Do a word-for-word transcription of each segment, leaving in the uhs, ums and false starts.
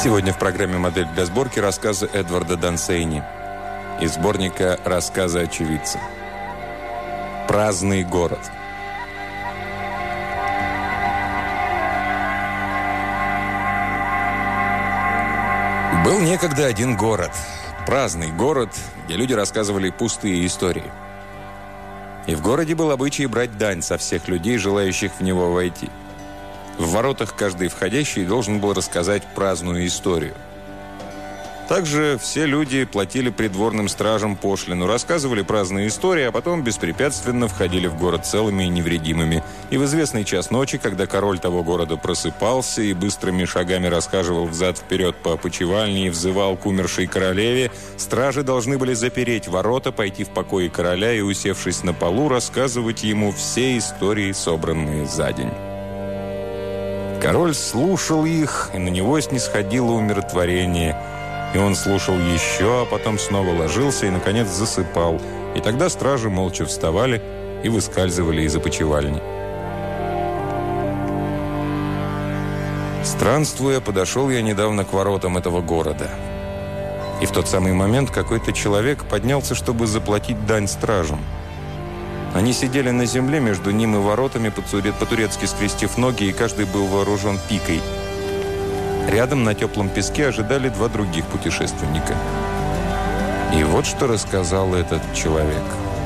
Сегодня в программе «Модель для сборки» рассказы Эдварда Дансейни из сборника «Рассказы очевидца». «Праздный город». Был некогда один город, праздный город, где люди рассказывали пустые истории. И в городе был обычай брать дань со всех людей, желающих в него войти. В воротах каждый входящий должен был рассказать праздную историю. Также все люди платили придворным стражам пошлину, рассказывали праздные истории, а потом беспрепятственно входили в город целыми и невредимыми. И в известный час ночи, когда король того города просыпался и быстрыми шагами расхаживал взад-вперед по опочивальне и взывал к умершей королеве, стражи должны были запереть ворота, пойти в покои короля и, усевшись на полу, рассказывать ему все истории, собранные за день. Король слушал их, и на него снисходило умиротворение. И он слушал еще, а потом снова ложился и, наконец, засыпал. И тогда стражи молча вставали и выскальзывали из опочивальни. Странствуя, подошел я недавно к воротам этого города. И в тот самый момент какой-то человек поднялся, чтобы заплатить дань стражам. Они сидели на земле между ним и воротами, по-турецки скрестив ноги, и каждый был вооружен пикой. Рядом на теплом песке ожидали два других путешественника. И вот что рассказал этот человек.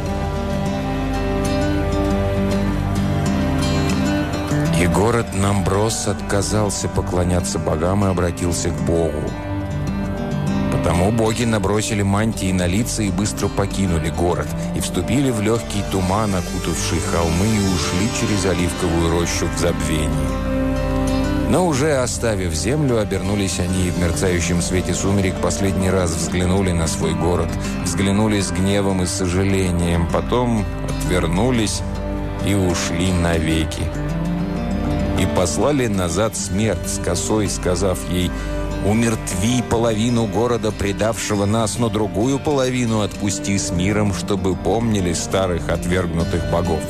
И город Намброс отказался поклоняться богам и обратился к Богу. Потому боги набросили мантии на лица и быстро покинули город, и вступили в легкий туман, окутавший холмы, и ушли через оливковую рощу в забвение. Но уже оставив землю, обернулись они и в мерцающем свете сумерек последний раз взглянули на свой город, взглянули с гневом и сожалением, потом отвернулись и ушли навеки. И послали назад смерть с косой, сказав ей: «Умертви половину города, предавшего нас, но другую половину отпусти с миром, чтобы помнили старых отвергнутых богов».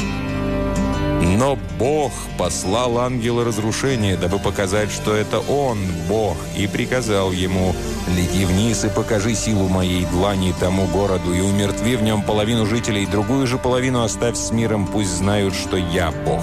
Но Бог послал ангела разрушения, дабы показать, что это Он, Бог, и приказал ему: «Лети вниз и покажи силу моей длани тому городу, и умертви в нем половину жителей, другую же половину оставь с миром, пусть знают, что я Бог».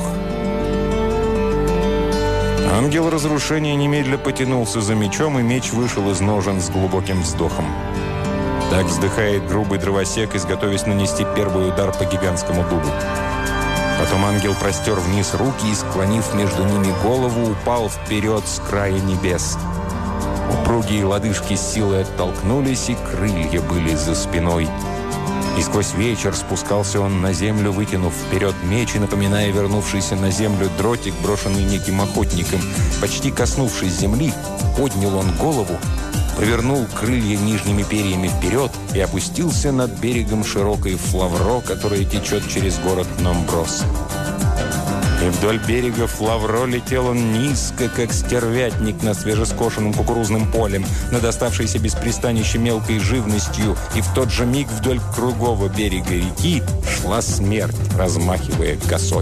Ангел разрушения немедля потянулся за мечом, и меч вышел из ножен с глубоким вздохом. Так вздыхает грубый дровосек, изготовясь нанести первый удар по гигантскому дубу. Потом ангел простер вниз руки и, склонив между ними голову, упал вперед с края небес. Упругие лодыжки с силой оттолкнулись, и крылья были за спиной. И сквозь вечер спускался он на землю, вытянув вперед меч и напоминая вернувшийся на землю дротик, брошенный неким охотником. Почти коснувшись земли, поднял он голову, повернул крылья нижними перьями вперед и опустился над берегом широкой Флавро, которая течет через город Намброс. И вдоль берега Флавро летел он низко, как стервятник на свежескошенном кукурузным полем, над оставшейся без пристанища мелкой живностью, и в тот же миг вдоль кругового берега реки шла смерть, размахивая косой.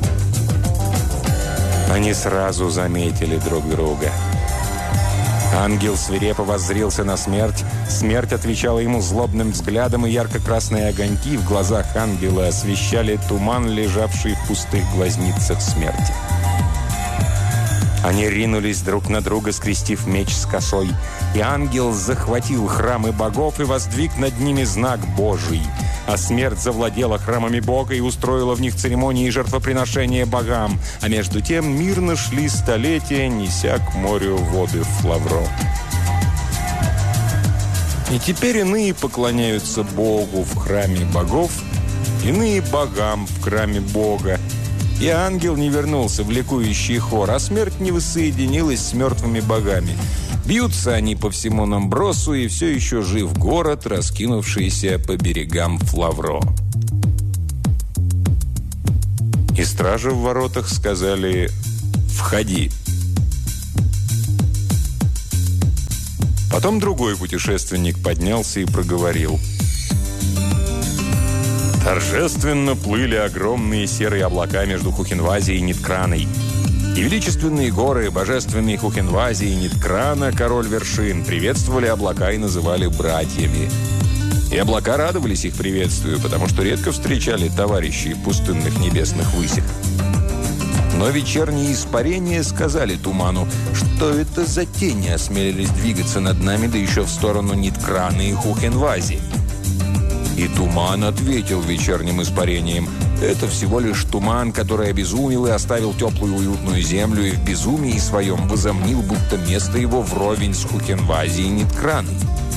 Они сразу заметили друг друга. Ангел свирепо воззрился на смерть. Смерть отвечала ему злобным взглядом, и ярко-красные огоньки в глазах ангела освещали туман, лежавший в пустых глазницах смерти. Они ринулись друг на друга, скрестив меч с косой. И ангел захватил храмы богов и воздвиг над ними знак Божий. А смерть завладела храмами Бога и устроила в них церемонии и жертвоприношения богам. А между тем мирно шли столетия, неся к морю воды Флавро. И теперь иные поклоняются Богу в храме богов, иные богам в храме Бога. И ангел не вернулся в ликующий хор, а смерть не воссоединилась с мертвыми богами. Бьются они по всему Намбросу, и все еще жив город, раскинувшийся по берегам Флавро. И стражи в воротах сказали: «Входи». Потом другой путешественник поднялся и проговорил: Торжественно плыли огромные серые облака между Хухенвазе и Ниткраной. И величественные горы, божественные Хухенвази и Ниткрана, король вершин, приветствовали облака и называли братьями. И облака радовались их приветствию, потому что редко встречали товарищей в пустынных небесных высях. Но вечерние испарения сказали туману, что это за тени осмелились двигаться над нами, да еще в сторону Ниткрана и Хухенвази. И туман ответил вечерним испарением: это всего лишь туман, который обезумел и оставил теплую уютную землю, и в безумии своем возомнил, будто место его вровень с Хухенвази и Ниткраной.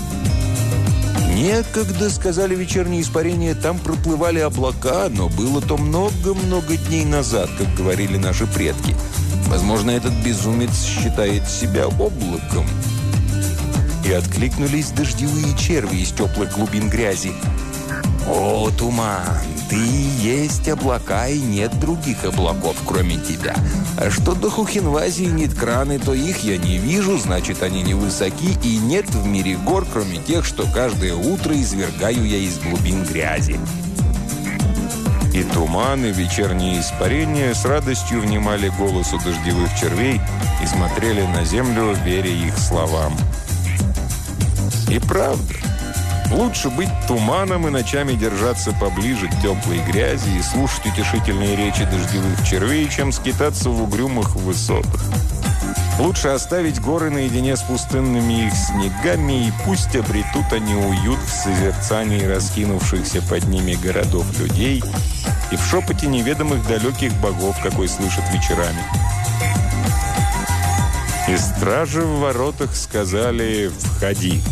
Некогда, сказали вечерние испарения, там проплывали облака, но было то много-много дней назад, как говорили наши предки. Возможно, этот безумец считает себя облаком. И откликнулись дождевые черви из теплых глубин грязи. «О, туман, ты и есть облака, и нет других облаков, кроме тебя. А что до Хухенвази и Ниткраны, то их я не вижу, значит, они невысоки, и нет в мире гор, кроме тех, что каждое утро извергаю я из глубин грязи». И туман, и вечерние испарения с радостью внимали голосу дождевых червей и смотрели на землю, веря их словам. И правда, лучше быть туманом и ночами держаться поближе к теплой грязи и слушать утешительные речи дождевых червей, чем скитаться в угрюмых высотах. Лучше оставить горы наедине с пустынными их снегами, и пусть обретут они уют в созерцании раскинувшихся под ними городов людей и в шепоте неведомых далеких богов, какой слышат вечерами. И стражи в воротах сказали: «Входи».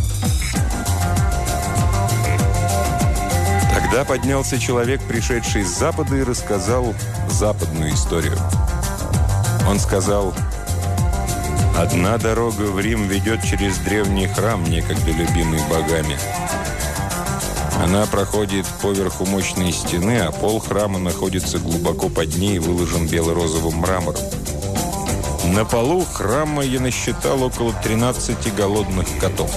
Тогда поднялся человек, пришедший с запада, и рассказал западную историю. Он сказал: «Одна дорога в Рим ведет через древний храм, некогда любимый богами. Она проходит поверху мощной стены, а пол храма находится глубоко под ней и выложен бело-розовым мрамором. На полу храма я насчитал около тринадцати голодных котов.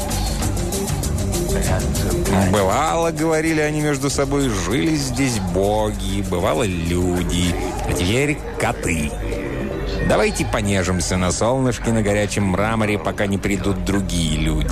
Бывало, говорили они между собой, жили здесь боги, бывало люди, а теперь коты. Давайте понежимся на солнышке на горячем мраморе, пока не придут другие люди».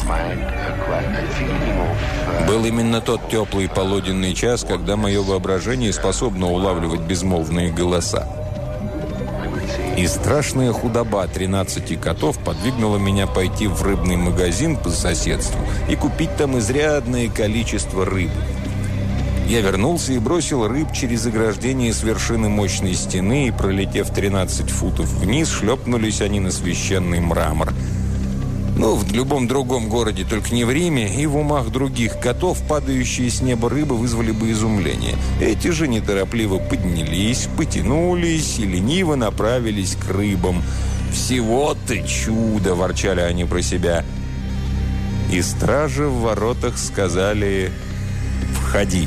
Был именно тот теплый полуденный час, когда мое воображение способно улавливать безмолвные голоса. И страшная худоба тринадцати котов подвигнула меня пойти в рыбный магазин по соседству и купить там изрядное количество рыбы. Я вернулся и бросил рыб через ограждение с вершины мощной стены, и, пролетев тринадцать футов вниз, шлепнулись они на священный мрамор. Ну, в любом другом городе, только не в Риме, и в умах других котов падающие с неба рыбы вызвали бы изумление. Эти же неторопливо поднялись, потянулись и лениво направились к рыбам. «Всего-то чудо!» – ворчали они про себя. И стражи в воротах сказали: «Входи».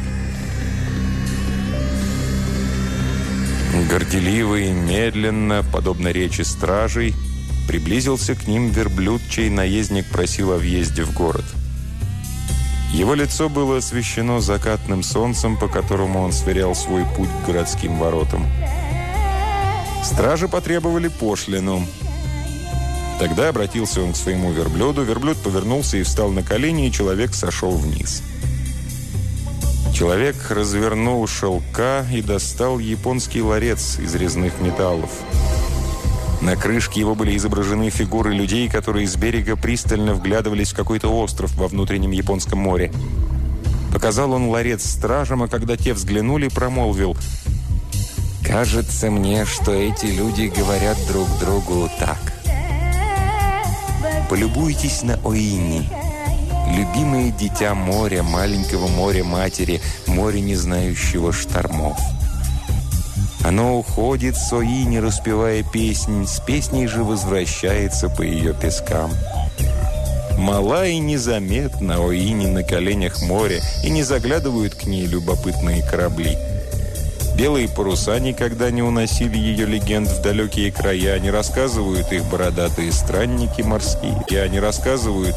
Горделиво и медленно, подобно речи стражей, приблизился к ним верблюд, чей наездник просил о въезде в город. Его лицо было освещено закатным солнцем, по которому он сверял свой путь к городским воротам. Стражи потребовали пошлину. Тогда обратился он к своему верблюду, верблюд повернулся и встал на колени, и человек сошел вниз. Человек развернул шелка и достал японский ларец из резных металлов. На крышке его были изображены фигуры людей, которые с берега пристально вглядывались в какой-то остров во внутреннем Японском море. Показал он ларец стражам, а когда те взглянули, промолвил: «Кажется мне, что эти люди говорят друг другу так. Полюбуйтесь на Оини, любимое дитя моря, маленького моря-матери, море, не знающего штормов. Оно уходит с Оини, распевая песнь, с песней же возвращается по ее пескам. Мала и незаметна Оини на коленях моря, и не заглядывают к ней любопытные корабли. Белые паруса никогда не уносили ее легенд в далекие края, не рассказывают их бородатые странники морские, и они рассказывают